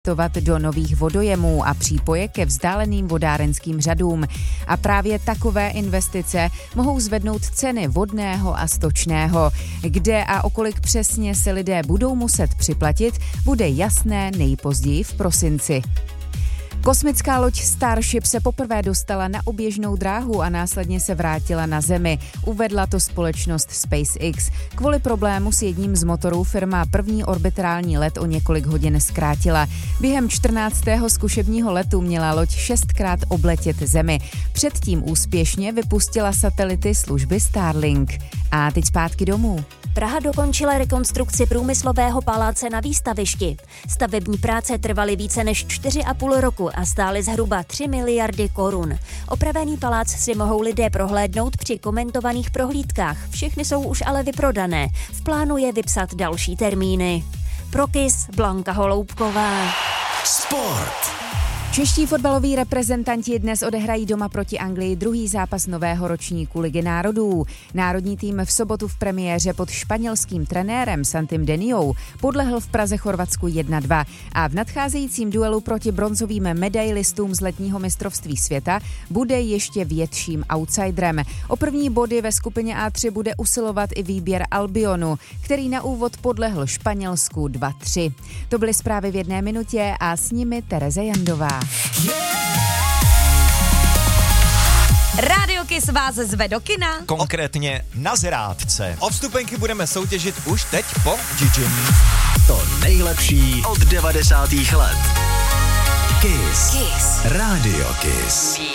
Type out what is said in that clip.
do nových vodojemů a přípoje ke vzdáleným vodárenským řadům. A právě takové investice mohou zvednout ceny vodného a stočného. Kde a o kolik přesně se lidé budou muset připlatit, bude jasné nejpozději v prosinci. Kosmická loď Starship se poprvé dostala na oběžnou dráhu a následně se vrátila na Zemi. Uvedla to společnost SpaceX. Kvůli problému s jedním z motorů firma první orbitální let o několik hodin zkrátila. Během 14. zkušebního letu měla loď 6krát obletět Zemi. Předtím úspěšně vypustila satelity služby Starlink. A teď zpátky domů. Praha dokončila rekonstrukci průmyslového paláce na Výstavišti. Stavební práce trvaly více než 4,5 roku a stály zhruba 3 miliardy korun. Opravený palác si mohou lidé prohlédnout při komentovaných prohlídkách. Všechny jsou už ale vyprodané. V plánu je vypsat další termíny. Pro KIS Blanka Holoubková. Sport. Čeští fotbaloví reprezentanti dnes odehrají doma proti Anglii druhý zápas nového ročníku Ligy národů. Národní tým v sobotu v premiéře pod španělským trenérem Santim Deniou podlehl v Praze Chorvatsku 1-2 a v nadcházejícím duelu proti bronzovým medailistům z letního mistrovství světa bude ještě větším outsiderem. O první body ve skupině A3 bude usilovat i výběr Albionu, který na úvod podlehl Španělsku 2-3. To byly zprávy v 1 minutě a s nimi Tereza Jandová. Rádio Kiss vás zve do kina. Konkrétně na Zrádce. O vstupenky budeme soutěžit už teď po džidžení. To nejlepší od 90. let. Kiss. Rádio Kiss.